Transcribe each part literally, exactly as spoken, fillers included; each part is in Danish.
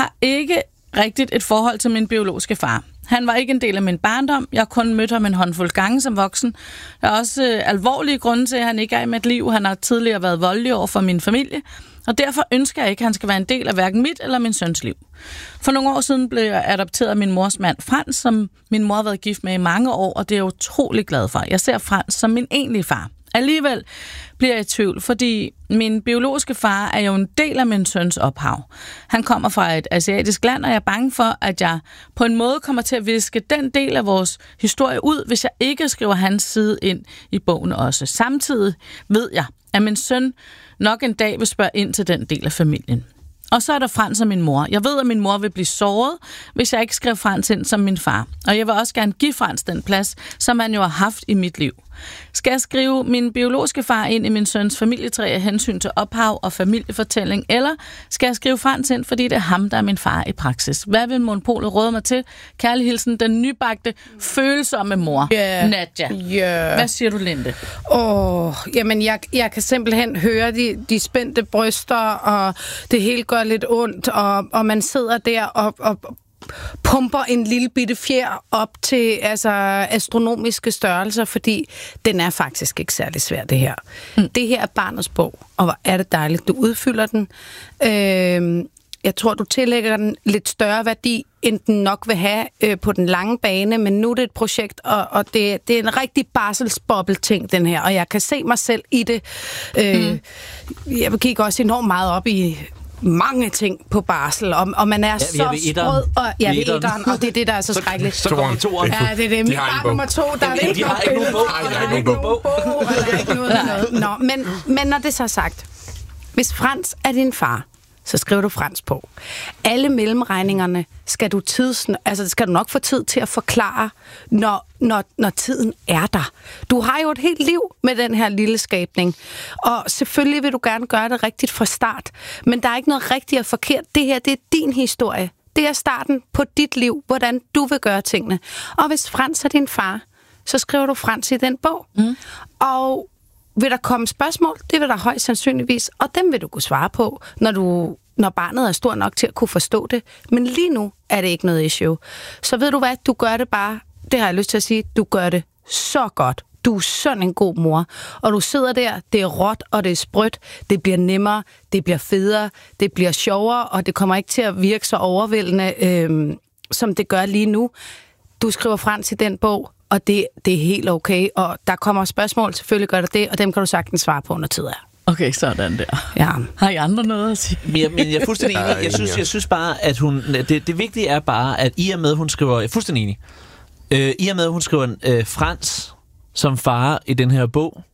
har ikke rigtigt et forhold til min biologiske far. Han var ikke en del af min barndom. Jeg har kun mødt ham en håndfuld gange som voksen. Der er også øh, alvorlige grunde til, at han ikke er i mit liv. Han har tidligere været voldelig over for min familie, og derfor ønsker jeg ikke, at han skal være en del af hverken mit eller min søns liv. For nogle år siden blev jeg adopteret af min mors mand Frans, som min mor har været gift med i mange år, og det er jeg utrolig glad for. Jeg ser Frans som min egentlige far. Alligevel bliver jeg i tvivl, fordi min biologiske far er jo en del af min søns ophav. Han kommer fra et asiatisk land, og jeg er bange for, at jeg på en måde kommer til at viske den del af vores historie ud, hvis jeg ikke skriver hans side ind i bogen også. Samtidig ved jeg, at min søn nok en dag vil spørge ind til den del af familien. Og så er der Frans og min mor. Jeg ved, at min mor vil blive såret, hvis jeg ikke skriver Frans ind som min far. Og jeg vil også gerne give Frans den plads, som han jo har haft i mit liv. Skal jeg skrive min biologiske far ind i min søns familietræ af hensyn til ophav og familiefortælling, eller skal jeg skrive Frans ind, fordi det er ham, der er min far i praksis? Hvad vil Monopolet råde mig til? Kærlig hilsen, den nybagte, følsomme mor, yeah. Nadja. Yeah. Hvad siger du, Linde? Åh, oh, jamen jeg, jeg kan simpelthen høre de, de spændte bryster, og det hele gør lidt ondt, og, og man sidder der og, og pumper en lille bitte fjer op til altså astronomiske størrelser, fordi den er faktisk ikke særlig svær, det her. Mm. Det her er barnets bog, og hvor er det dejligt, du udfylder den. Øh, jeg tror, du tillægger den lidt større værdi, end den nok vil have øh, på den lange bane, men nu er det et projekt, og, og det, det er en rigtig barselsbobbel-ting, den her, og jeg kan se mig selv i det. Øh, mm. Jeg kigger også enormt meget op i mange ting på barsel, og, og man er ja, så sprød, og ja, ved etteren, og det er det, der er så skrækkeligt. Så kommer toeren. Ja, det er det. Mit barn nummer to, der er ikke noget billede, og der er ikke nogen bog, og der er ikke noget noget. Nå, men, men når det så er sagt, hvis Frans er din far, så skriver du Frans på. Alle mellemregningerne skal du tids, altså skal du nok få tid til at forklare, når, når, når tiden er der. Du har jo et helt liv med den her lille skabning, og selvfølgelig vil du gerne gøre det rigtigt fra start, men der er ikke noget rigtigt og forkert. Det her, det er din historie. Det er starten på dit liv, hvordan du vil gøre tingene. Og hvis Frans er din far, så skriver du Frans i den bog. Mm. Og vil der komme spørgsmål? Det vil der højst sandsynligvis, og dem vil du kunne svare på, når, du, når barnet er stor nok til at kunne forstå det. Men lige nu er det ikke noget issue. Så ved du hvad, du gør det bare, det har jeg lyst til at sige, du gør det så godt. Du er sådan en god mor, og du sidder der, det er råt, og det er sprødt, det bliver nemmere, det bliver federe, det bliver sjovere, og det kommer ikke til at virke så overvældende, øh, som det gør lige nu. Du skriver Frans i den bog, og det, det er helt okay, og der kommer spørgsmål, selvfølgelig gør der det, og dem kan du sagtens svare på, når tid er. Okay, sådan der. Ja. Har I andre noget at sige? Men, men jeg er fuldstændig enig. Jeg synes, jeg synes bare, at hun... Det, det vigtige er bare, at i og med, hun skriver... Jeg er fuldstændig enig. Øh, I og med, hun skriver øh, Frans som far i den her bog,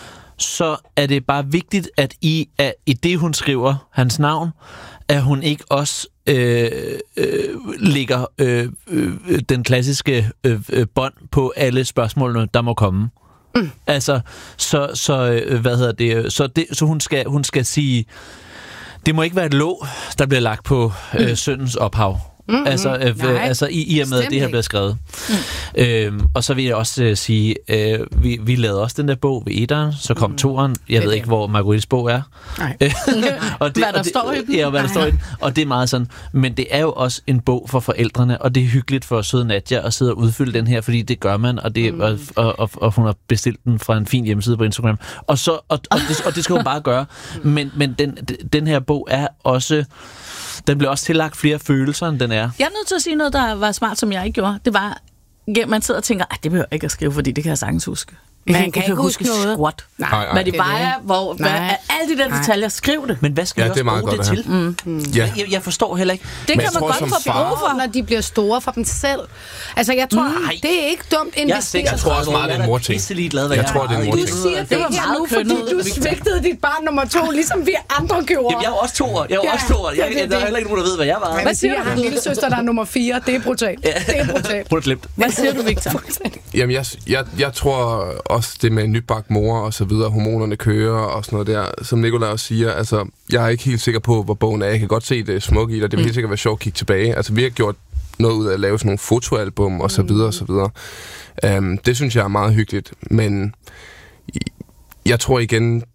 så er det bare vigtigt, at i, at i det, hun skriver hans navn, at hun ikke også øh, øh, lægger øh, øh, den klassiske øh, øh, bånd på alle spørgsmålene, der må komme. Mm. Altså, så, så øh, hvad hedder det, så, det, så hun, skal, hun skal sige, det må ikke være et låg, der bliver lagt på øh, mm. sønnens ophav. Mm-hmm. Altså, øh, altså i, i og med, at det her bliver skrevet. Mm. Øhm, og så vil jeg også øh, sige, øh, vi, vi lavede også den der bog ved etteren, så kom mm. toeren. Jeg ved ikke, hvor Margrethes bog er. Nej. og det, hvad der og det, står i den. Ja, hvad der står i den. Og det er meget sådan. Men det er jo også en bog for forældrene, og det er hyggeligt for søde Nadja at sidde og udfylde den her, fordi det gør man, og, det, mm. og, og, og, og hun har bestilt den fra en fin hjemmeside på Instagram. Og, så, og, og, det, og det skal hun bare gøre. Men, men den, den her bog er også... Den bliver også tillagt flere følelser, end den er. Jeg er nødt til at sige noget, der var smart, som jeg ikke gjorde. Det var, at man sidder og tænker, at det behøver jeg ikke at skrive, fordi det kan jeg sagtens huske. Man kan, kan ikke huske noget. Squat. Nej, nej. Hvad de vejer, hvor hvad, alle de der detaljer, skriv det. Men hvad skal ja, jeg også bruge det til? Mm. Mm. Ja. Jeg, jeg forstår heller ikke. Det men kan man godt få brug for, når de bliver store for dem selv. Altså, jeg tror, mm. det er ikke dumt investeret. Jeg tror også meget, det er en morting. Jeg, jeg tror, det er en morting. Du siger det, det her nu, fordi du svigtede dit barn nummer to, ligesom vi andre gjorde. Jamen, jeg var også to år. Jeg var også to år. Jeg, jeg, der er heller ikke nogen, der ved, hvad jeg var. Hvad siger du? Jeg har en lille søster, der er nummer fire. Det er brutalt. Det er brutalt. Hvad siger du, Victor? Jamen, jeg, jeg, jeg tror også det med en nybagt mor og så videre, hormonerne kører og sådan noget der, som Nicolaj også siger, altså, jeg er ikke helt sikker på, hvor bogen er. Jeg kan godt se det smukke i det, og det vil helt sikkert være sjovt at kigge tilbage. Altså, vi har gjort noget ud af at lave sådan nogle fotoalbum og så videre og så videre. Um, det synes jeg er meget hyggeligt, men jeg tror igen,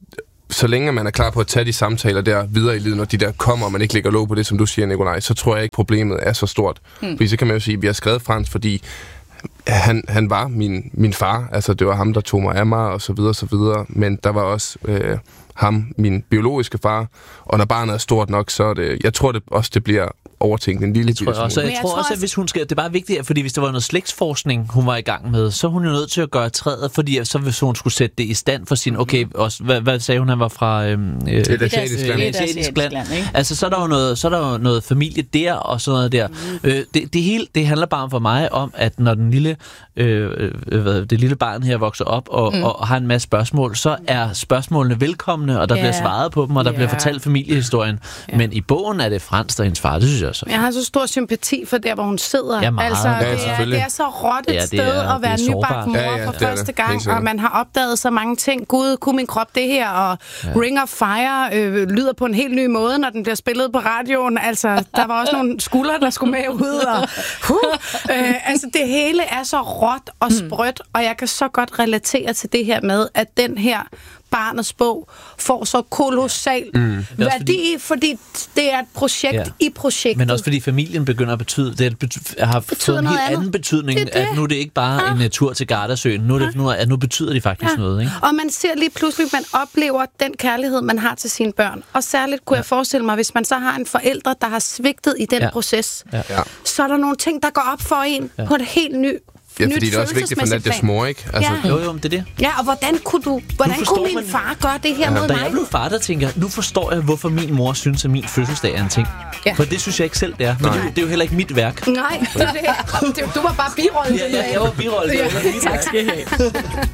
så længe man er klar på at tage de samtaler der videre i livet, når de der kommer, og man ikke lægger låg på det, som du siger, Nikolaj, så tror jeg ikke, problemet er så stort. Mm. Fordi så kan man jo sige, at vi har skrevet Frans, fordi han, han var min, min far. Altså, det var ham, der tog mig af mig, og så videre, så videre. Men der var også øh, ham, min biologiske far. Og når barnet er stort nok, så er det... Jeg tror det også, det bliver overtænkt en lille smule. Jeg, jeg, jeg tror også, at hvis hun skal... Det er bare vigtigt, fordi hvis der var noget slægtsforskning, hun var i gang med, så er hun jo nødt til at gøre træet, fordi så hvis hun skulle sætte det i stand for sin... Okay, også, hvad, hvad sagde hun, han var fra... Øhm, øh, et asiatisk land. Et asiatisk land. Altså, så er der jo noget, så er der jo noget familie der, og sådan noget der. Mm. Øh, det, det hele, det handler bare for mig om, at når den lille, øh, øh, det lille barn her vokser op og, mm. og har en masse spørgsmål, så er spørgsmålene velkomne, og der yeah. bliver svaret på dem, og der yeah. bliver fortalt familiehistorien. Yeah. Men i bogen er det Frans, der er hendes far, det synes jeg så. Jeg har så stor sympati for der, hvor hun sidder. Ja, altså, ja, det, er, det er så råt et ja, sted er, at være nybagt mor ja, ja, for første gang, og man har opdaget så mange ting. Gud, kunne min krop det her, og ja. Ring of Fire øh, lyder på en helt ny måde, når den bliver spillet på radioen. Altså, der var også nogle skuldre, der skulle med ud. Og, uh, øh, altså, det hele er så råt og sprødt, og jeg kan så godt relatere til det her med, at den her barnets bog får så kolossal mm. værdi, fordi, fordi det er et projekt ja. i projektet. Men også fordi familien begynder at betyde, det betyder, har fået en helt andet. anden betydning, det det. At nu er det ikke bare ja. en uh, tur til Gardasøen, nu, er det, nu, er, nu betyder det faktisk ja. noget. Ikke? Og man ser lige pludselig, at man oplever den kærlighed, man har til sine børn. Og særligt kunne ja. jeg forestille mig, hvis man så har en forælder, der har svigtet i den ja. proces, ja. så er der nogle ting, der går op for en ja. på et helt nyt Ja, fordi det er også vigtigt for Nadjas mor, ikke? Altså, ja. Jo, jo, det er det. Ja, og hvordan kunne du, hvordan kunne min man, far gøre det her ja. mod da mig? Da jeg blev far, der tænker jeg, nu forstår jeg, hvorfor min mor synes, at min fødselsdag er en ting. Ja. For det synes jeg ikke selv, det er. Men det, det er jo heller ikke mit værk. Nej, det er det. Du var bare birollen. Ja, ja, jeg var birollen. Ja. Tak skal I have.